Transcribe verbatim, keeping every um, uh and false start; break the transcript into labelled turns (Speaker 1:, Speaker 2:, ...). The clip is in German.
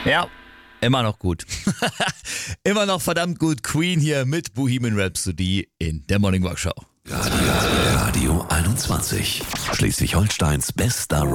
Speaker 1: Ja, immer noch gut. Immer noch verdammt gut. Queen hier mit Bohemian Rhapsody in der Morning Rock Show.
Speaker 2: Radio, Radio einundzwanzig. Schleswig-Holsteins bester